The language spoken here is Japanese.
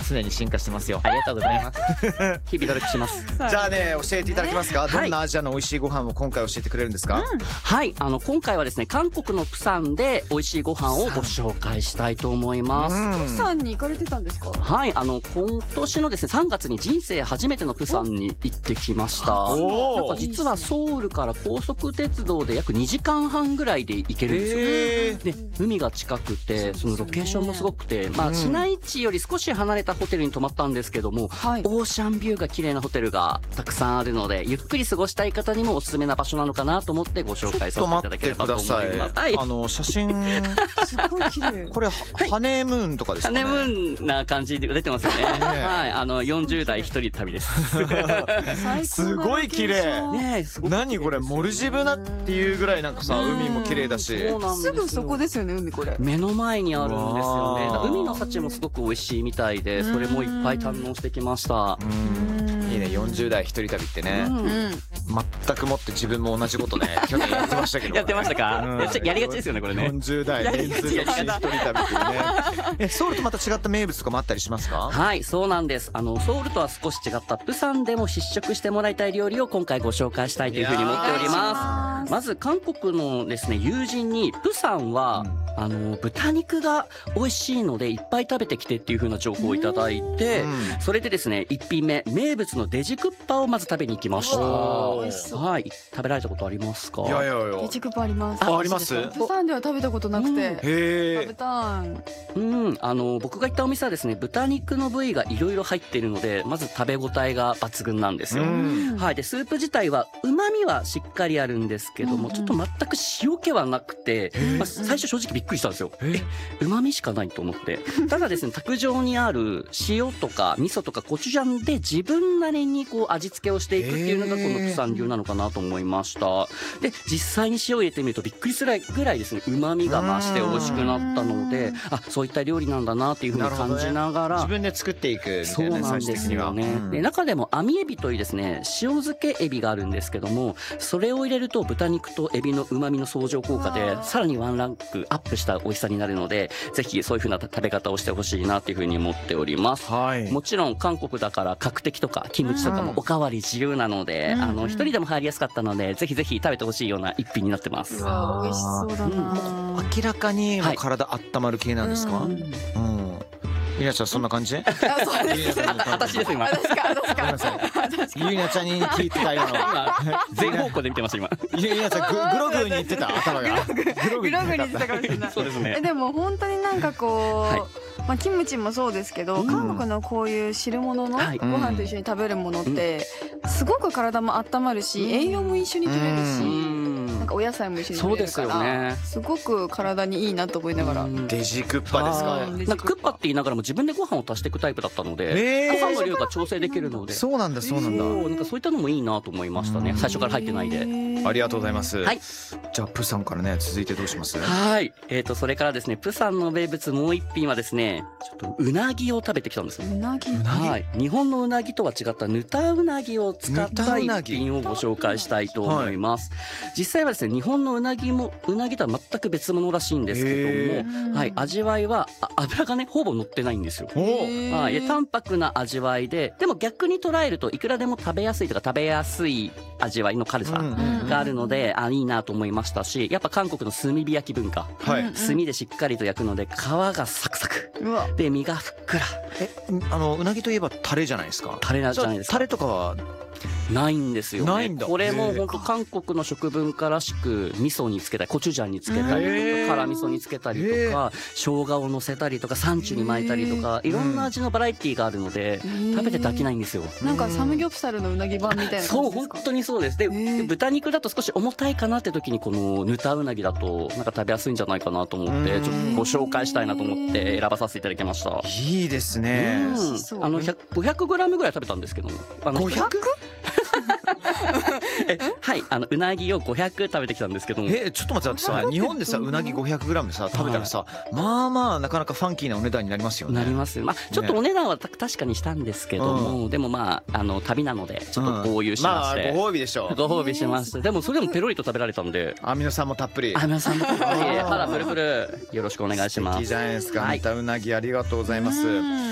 常に進化してますよ。ありがとうございます。 日々努力します。 じゃあね、教えていただけますか、 はいどんなアジアの美味しいご飯を今回教えてくれるんですか？ はい、今回はですね、韓国のプサンで美味しいご飯をご紹介したいと思います。 プサンに行かれてたんですか？ はい、今年のですね3月に人生初めてのプサンに行ってきました。なんか実はソウルから高速鉄道で約2時間半ぐらいで行けるんですよ。で、海が近くて、そのロケーションもすごくて、まあ市内地より少し離れたホテルに泊まったんですけども、オーシャンビューが綺麗なホテルがたくさんあるので、ゆっくり過ごしたい方にもおすすめな場所なのかなと思ってご紹介させていただければと思います。はい、 写真すごい綺麗。 これハネムーンとかですかね？ ハネムーンな感じで出てますよね。はい、40代一人旅です。 すごい綺麗。 ね、 何これ、モルジブナっていうぐらいなんかさ、海も綺麗だし。 すぐそこですよね、海。これ目の前にあるんですよね。海の幸もすごく美味しいみたいで、それもいっぱい堪能してきました。 いいね、40代一人旅ってね。全くもって自分も同じことね、去年やってましたけど。 やってましたか？やりがちですよね、これね。 40代連続一人旅っていうね。ソウルとまた違った名物とかもあったりしますか？ はい、そうなんです。ソウルとは少し違ったプサンでも試食してもらいたい料理を今回ご紹介したいというふうに思っております。まず韓国のですね友人に、プサンは豚肉が美味しいのでいっぱい食べてきてっていう風な情報をいただいて、それでですね1品目、名物のデジクッパをまず食べに行きました。はい、食べられたことありますか？ いやいやいや、 デジクッパあります。 あります？ プサンでは食べたことなくて、食べたい。 僕が行ったお店はですね、豚肉の部位がいろいろ入っているので、まず食べ応えが抜群なんですよ。はい、でスープ自体は旨味はしっかりあるんですけども、ちょっと全く塩気はなくて、最初正直びっくりしたんですよ。旨味しかないと思って。ただですね、卓上にある塩とか味噌とかコチュジャンで自分なりにこう味付けをしていくっていうのがこのプサン流なのかなと思いました。で、実際に塩を入れてみるとびっくりするぐらいですね、旨味が増して美味しくなったので、そういった料理なんだなっていうふうに感じながら、 自分で作っていくみたいな。 そうなんですよね。で、中でも網エビというですね、塩漬けエビがあるんですけども、それを入れると豚肉とエビの旨味の相乗効果でさらにワンランクアップした美味しさになるので、ぜひそういう風な食べ方をしてほしいなっていう風に思っております。もちろん韓国だから角的とかキムチとかもおかわり自由なので、一人でも入りやすかったので、ぜひぜひ食べてほしいような一品になってます。 美味しそうだな。 明らかにもう体温まる系なんですか？ゆりなちゃんそんな感じ？ 私です今。 ゆりなちゃんに聞いてたよ。 全方向で見てます今。 ゆりなちゃんグログに言ってた、頭が。 グログに言ってたかもしれない。 そうですね。 でも本当になんかこう、キムチもそうですけど、韓国のこういう汁物のご飯と一緒に食べるものってすごく体も温まるし、栄養も一緒に取れるし、なんかお野菜も一緒に取れるから、すごく体にいいなと思いながら。 デジクッパですか？ なんかクッパって言いながらも自分でご飯を足していくタイプだったので、ご飯の量が調整できるので。 そうなんだ、そうなんだ。 なんかそういったのもいいなと思いましたね。最初から入ってないで。 ありがとうございます。 はい。 じゃあプサンからね、続いてどうします？ はい。それからですね、プサンの名物もう一品はですね、ちょっとうなぎを食べてきたんですよ。 うなぎ。 はい。日本のうなぎとは違ったぬたうなぎを使った一品をご紹介したいと思います。実際はですね、日本のうなぎとは全く別物らしいんですけども、はい、味わいは油がねほぼ乗ってないんですよ。はい、淡白な味わいで、でも逆に捉えるといくらでも食べやすいとか食べやすい味わいの軽さがあるので、いいなと思いましたし、やっぱ韓国の炭火焼き文化、炭でしっかりと焼くので皮がサクサクで身がふっくら。 うなぎといえばタレじゃないですか。 タレじゃないですか。 タレとかはないんですよね。 ないんだ。 これも本当韓国の食文化らしく、味噌につけたりコチュジャンにつけたりとか、辛味噌につけたりとか、生姜を乗せたりとか、サンチュに巻いたりとか、いろんな味のバラエティーがあるので、食べてて飽きないんですよ。 なんかサムギョプサルのうなぎ版みたいな感じですか？ そう、本当にそうです。で、豚肉だと少し重たいかなって時にこのぬたうなぎだとなんか食べやすいんじゃないかなと思って、ちょっとご紹介したいなと思って選ばさせていただきました。 いいですね。 500グラムぐらい食べたんですけども。 500？ はい、うなぎを500食べてきたんですけども。 ちょっと待ってさ、日本でさうなぎ 500g さ食べたらさ、まあなかなかファンキーなお値段になりますよね。 なります。ちょっとお値段は確かにしたんですけども、でも旅なのでちょっと豪遊しまして、 ご褒美でしょ。 ご褒美しまして、でもそれでもペロリと食べられたんで、 アミノ酸もたっぷり。 アミノ酸もたっぷり、腹プルプル、よろしくお願いします。 いいじゃないですか。うなぎありがとうございます。